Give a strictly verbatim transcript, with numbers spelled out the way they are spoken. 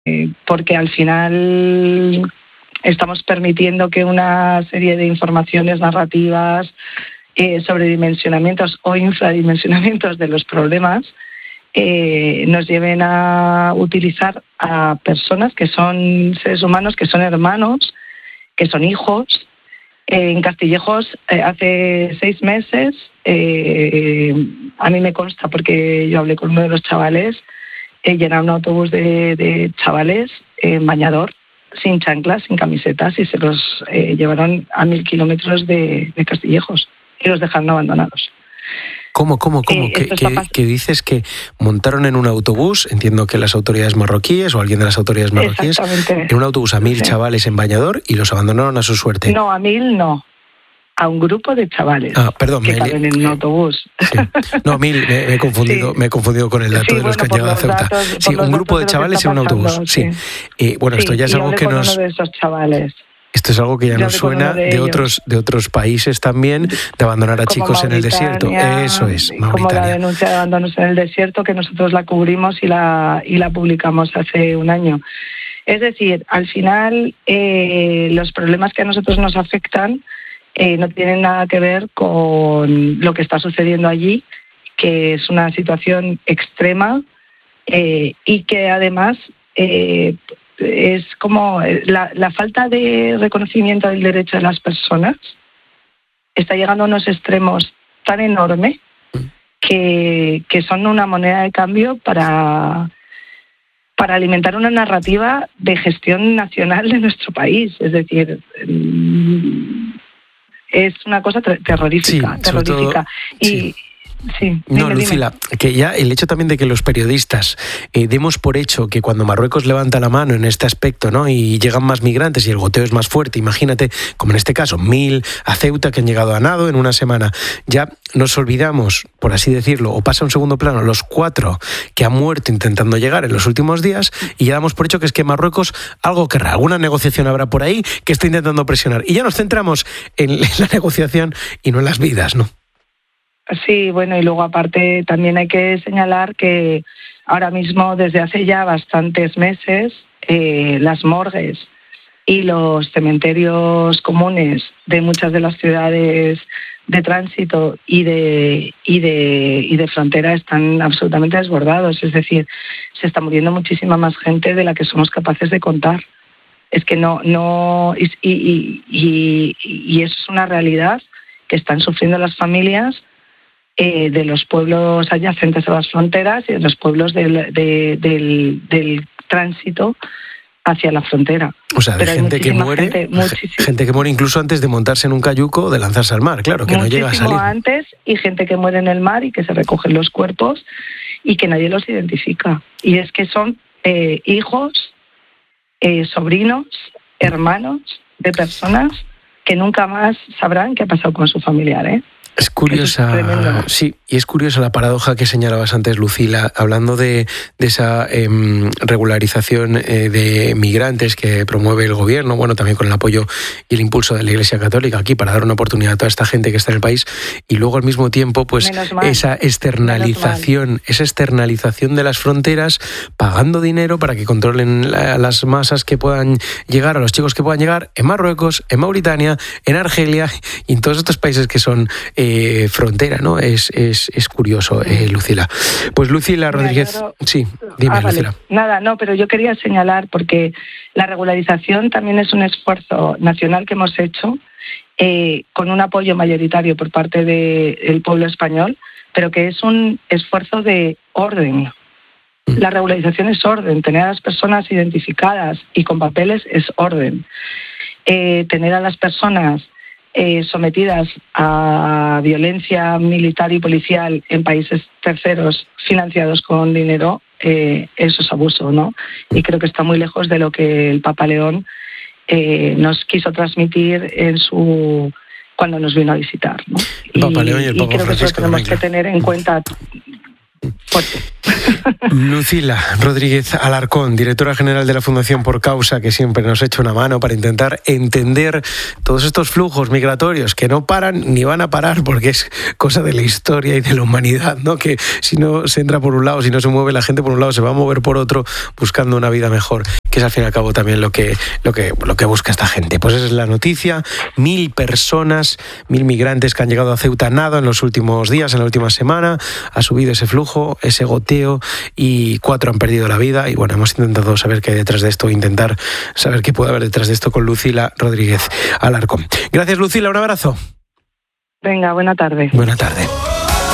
porque al final estamos permitiendo que una serie de informaciones narrativas eh, sobre dimensionamientos o infradimensionamientos de los problemas eh, nos lleven a utilizar a personas que son seres humanos, que son hermanos, que son hijos. Eh, en Castillejos, eh, hace seis meses, eh, a mí me consta, porque yo hablé con uno de los chavales, eh, llenaron un autobús de, de chavales en bañador, sin chanclas, sin camisetas, y se los eh, llevaron a mil kilómetros de, de Castillejos y los dejaron abandonados. ¿Cómo, cómo, cómo? Eh, ¿Que, que, que dices que montaron en un autobús, entiendo que las autoridades marroquíes o alguien de las autoridades marroquíes, en un autobús a mil sí. chavales en bañador y los abandonaron a su suerte? No, a mil no. A un grupo de chavales ah, perdón, que me caben en un autobús. Sí. No, mil, me, me, he confundido, sí. me he confundido con el dato sí, de los bueno, que han llegado a Ceuta. Datos, sí, un grupo de chavales en un autobús. Sí. sí. Y bueno, sí, esto ya es y algo que con nos... uno de esos chavales. Esto es algo que ya nos suena de, de otros de otros países también, de abandonar a como chicos en el desierto. Eso es, Mauritania. Como la denuncia de abandonos en el desierto, que nosotros la cubrimos y la, y la publicamos hace un año. Es decir, al final eh, los problemas que a nosotros nos afectan eh, no tienen nada que ver con lo que está sucediendo allí, que es una situación extrema eh, y que además... Eh, es como la, la falta de reconocimiento del derecho de las personas está llegando a unos extremos tan enormes que, que son una moneda de cambio para, para alimentar una narrativa de gestión nacional de nuestro país. Es decir, es una cosa terrorífica. Sí, terrorífica. Todo, y sí. Sí, no, dime, Lucila, dime. que ya el hecho también de que los periodistas eh, demos por hecho que cuando Marruecos levanta la mano en este aspecto, ¿no?, y llegan más migrantes y el goteo es más fuerte, imagínate, como en este caso, mil a Ceuta que han llegado a nado en una semana, ya nos olvidamos, por así decirlo, o pasa a un segundo plano los cuatro que han muerto intentando llegar en los últimos días y ya damos por hecho que es que Marruecos algo querrá, alguna negociación habrá por ahí que está intentando presionar. Y ya nos centramos en la negociación y no en las vidas, ¿no? Sí, bueno, y luego aparte también hay que señalar que ahora mismo, desde hace ya bastantes meses, eh, las morgues y los cementerios comunes de muchas de las ciudades de tránsito y de, y de, y de frontera están absolutamente desbordados. Es decir, se está muriendo muchísima más gente de la que somos capaces de contar. Es que no... no y, y, y, y eso es una realidad que están sufriendo las familias Eh, de los pueblos adyacentes a las fronteras y de los pueblos del, de, del, del tránsito hacia la frontera. O sea, de Pero gente que muere, gente, gente que muere incluso antes de montarse en un cayuco o de lanzarse al mar, claro, que no llega a salir. Antes, y gente que muere en el mar y que se recogen los cuerpos y que nadie los identifica. Y es que son eh, hijos, eh, sobrinos, hermanos de personas que nunca más sabrán qué ha pasado con su familiar, ¿eh? Es curiosa, es sí, y es curiosa la paradoja que señalabas antes, Lucila, hablando de, de esa eh, regularización eh, de migrantes que promueve el gobierno, bueno, también con el apoyo y el impulso de la Iglesia Católica aquí para dar una oportunidad a toda esta gente que está en el país, y luego al mismo tiempo, pues esa externalización, esa externalización de las fronteras, pagando dinero para que controlen la, las masas que puedan llegar, a los chicos que puedan llegar en Marruecos, en Mauritania, en Argelia y en todos estos países que son Eh, frontera, ¿no? Es, es, es curioso, eh, Lucila. Pues Lucila Rodríguez... Creo... Sí, dime, ah, vale. Lucila. Nada, no, pero yo quería señalar, porque la regularización también es un esfuerzo nacional que hemos hecho eh, con un apoyo mayoritario por parte del pueblo español, pero que es un esfuerzo de orden. Mm. La regularización es orden, tener a las personas identificadas y con papeles es orden. Eh, tener a las personas Eh, sometidas a violencia militar y policial en países terceros financiados con dinero, eh, eso es abuso, ¿no? Y creo que está muy lejos de lo que el Papa León eh, nos quiso transmitir en su cuando nos vino a visitar, ¿no? El Papa y, León y el Papa y creo Francisco que eso tenemos que tener en cuenta fuerte. Lucila Rodríguez Alarcón, directora general de la Fundación Por Causa, que siempre nos echa una mano para intentar entender todos estos flujos migratorios que no paran ni van a parar, porque es cosa de la historia y de la humanidad, ¿no? Que si no se entra por un lado, si no se mueve la gente por un lado, se va a mover por otro buscando una vida mejor, que es al fin y al cabo también lo que, lo que, lo que busca esta gente. Pues esa es la noticia. Mil personas, mil migrantes que han llegado a Ceuta nado en los últimos días, en la última semana. Ha subido ese flujo, ese goteo, y cuatro han perdido la vida. Y bueno, hemos intentado saber qué hay detrás de esto, intentar saber qué puede haber detrás de esto con Lucila Rodríguez Alarcón. Gracias, Lucila, un abrazo. Venga, buena tarde. Buena tarde.